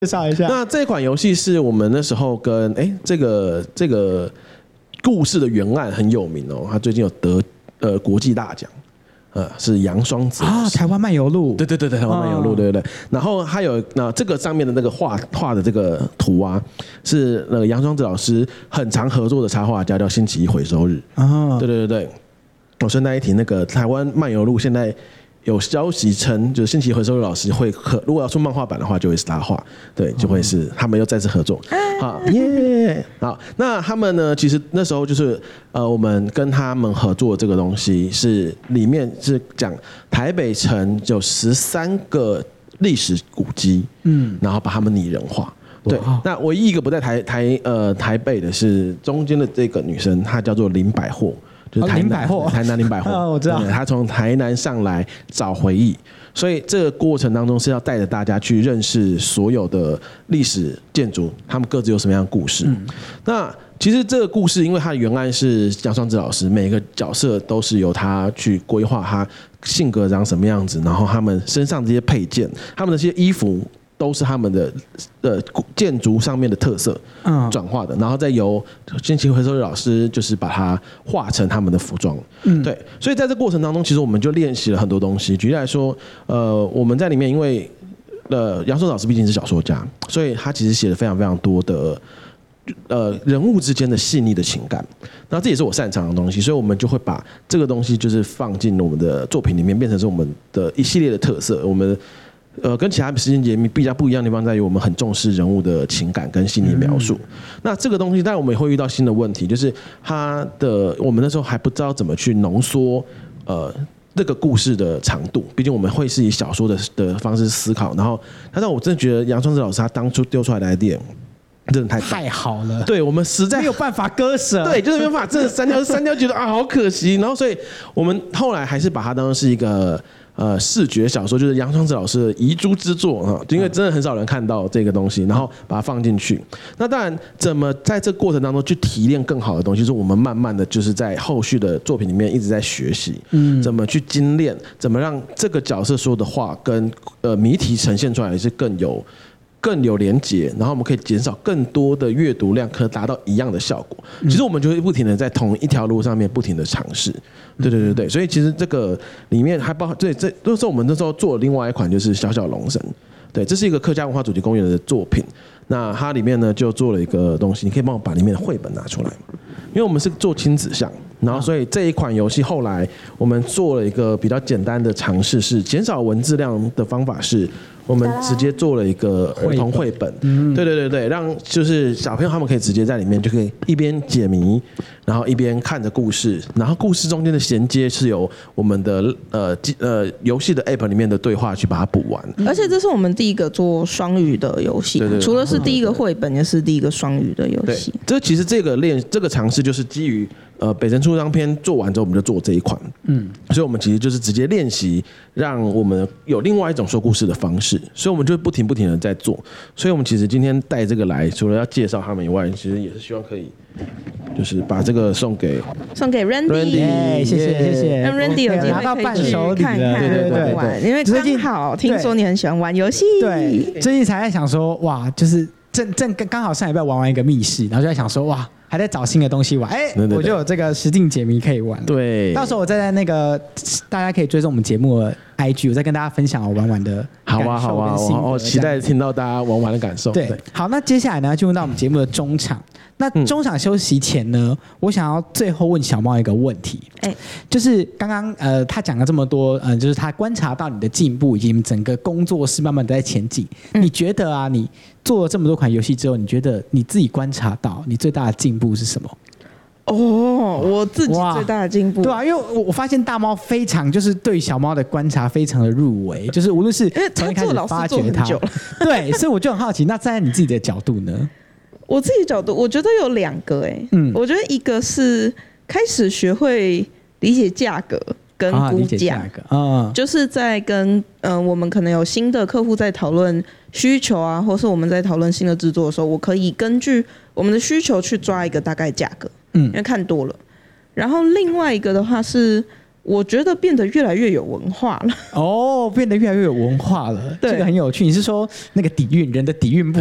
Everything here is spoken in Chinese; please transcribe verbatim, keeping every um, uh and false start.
介绍一下。 那这款游戏是我们那时候跟哎、欸、这个这个故事的原案很有名哦，他最近有得呃国际大奖。呃，是杨双子啊，台湾漫游录， 对对对对，台湾漫游录，对对对。然后还有那这个上面的那个画画的这个图啊，是那个杨双子老师很常合作的插画家，叫星期一回收日。啊，对对对对。我顺带一提，那个台湾漫游录现在有消息称，就是星期一回收日老师会合，如果要出漫画版的话，就会是他画，对，就会是他们又再次合作。好耶！好，那他们呢？其实那时候就是呃，我们跟他们合作这个东西是里面是讲台北城有十三个历史古迹，嗯，然后把他们拟人化。对，那唯一一个不在台台呃台北的是中间的这个女生，她叫做林百货。就是台南，哦、台南林百货， 哦，我知道。 他从台南上来找回忆，所以这个过程当中是要带着大家去认识所有的历史建筑，他们各自有什么样的故事。嗯、那其实这个故事，因为它的原案是杨双子老师，每个角色都是由他去规划，他性格长什么样子，然后他们身上这些配件，他们的这些衣服。都是他们的呃建筑上面的特色转化的，然后再由星期一回收日老师就是把它画成他们的服装。嗯，对，所以在这过程当中，其实我们就练习了很多东西。举例来说，呃，我们在里面因为呃杨双子老师毕竟是小说家，所以他其实写了非常非常多的呃人物之间的细腻的情感，那这也是我擅长的东西，所以我们就会把这个东西就是放进我们的作品里面，变成是我们的一系列的特色。我们呃，跟其他时间节目比较不一样的地方在于，我们很重视人物的情感跟细腻描述。嗯、那这个东西，当然我们也会遇到新的问题，就是它的我们那时候还不知道怎么去浓缩呃这个故事的长度。毕竟我们会是以小说的的方式思考，然后，但是我真的觉得杨双子老师他当初丢出来的 idea 真的太太好了。 对，我们实在没有办法割舍。 对，就是没有办法，这删掉删掉，觉得啊好可惜。然后，所以我们后来还是把它当成是一个。呃，视觉小说就是杨双子老师的遗珠之作哈，因为真的很少人看到这个东西，然后把它放进去。那当然，怎么在这个过程当中去提炼更好的东西，就是我们慢慢的就是在后续的作品里面一直在学习，嗯，怎么去精炼，怎么让这个角色说的话跟呃谜题呈现出来是更有。更有连结，然后我们可以减少更多的阅读量，可达到一样的效果。其实我们就会不停的在同一条路上面不停的尝试，对对对对。所以其实这个里面还包含，对，这那时候我们那时候做了另外一款就是小小龙神，对，这是一个客家文化主题公园的作品。那它里面呢就做了一个东西，你可以帮我把里面的绘本拿出来吗？因为我们是做亲子向，然后所以这一款游戏后来我们做了一个比较简单的尝试，是减少文字量的方法是。我们直接做了一个儿童绘本，嗯、对对对对，让就是小朋友他们可以直接在里面就可以一边解谜，然后一边看着故事，然后故事中间的衔接是由我们的呃呃游戏的 app 里面的对话去把它补完。 而且这是我们第一个做双语的游戏，除了是第一个绘本，也是第一个双语的游戏。 这其实这个练这个尝试就是基于呃北城出张篇做完之后，我们就做这一款，嗯，所以我们其实就是直接练习，让我们有另外一种说故事的方式。所以我们就不停不停的在做，所以我们其实今天带这个来，除了要介绍他们以外，其实也是希望可以，就是把这个送给送给 Randy， Randy 谢谢谢谢， 让 Randy 有机会可以去看看对对对玩，因为刚好听说你很喜欢玩游戏， 对，最近才在想说，哇，就是正正刚好上礼拜玩完一个密室，然后就在想说，哇。还在找新的东西玩，哎、欸，我就有这个实境解谜可以玩。 对， 到时候我再在那个大家可以追踪我们节目的 I G， 我再跟大家分享我玩玩的感受。好啊，好啊， 我期待听到大家玩玩的感受。 对，对好，那接下来呢，进入到我们节目的中场。那中场休息前呢，嗯、我想要最后问小猫一个问题，哎，就是刚刚呃他讲了这么多，呃，就是他观察到你的进步，以及整个工作室慢慢的在前进。嗯、你觉得啊，你做了这么多款游戏之后，你觉得你自己观察到你最大的进步是什么？ 哦，我自己最大的进步， 对啊，因为我我发现大猫非常就是对小猫的观察非常的入微，就是无论是从一开始发掘它，对，所以我就很好奇，那站在你自己的角度呢？ 我自己角度，我觉得有两个哎、欸，嗯，我觉得一个是开始学会理解价格跟估价，啊，就是在跟嗯、呃、我们可能有新的客户在讨论需求啊，或是我们在讨论新的制作的时候，我可以根据我们的需求去抓一个大概价格，嗯，因为看多了。然后另外一个的话是， 我觉得变得越来越有文化了。 哦，变得越来越有文化了，这个很有趣。你是说那个底蕴，人的底蕴不